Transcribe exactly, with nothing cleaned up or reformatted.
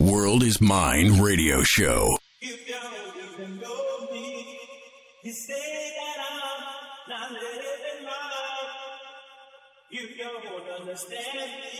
World is Mine radio show. You don't even know me. You say that I'm not living right. You don't understand me.